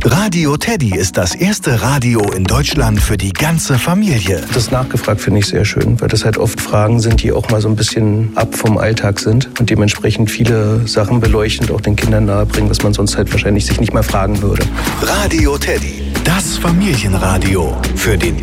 Radio Teddy ist das erste Radio in Deutschland für die ganze Familie. Das nachgefragt finde ich sehr schön, weil das halt oft Fragen sind, die auch mal so ein bisschen ab vom Alltag sind und dementsprechend viele Sachen beleuchtend auch den Kindern nahebringen, was man sonst halt wahrscheinlich sich nicht mal fragen würde. Radio Teddy, das Familienradio für den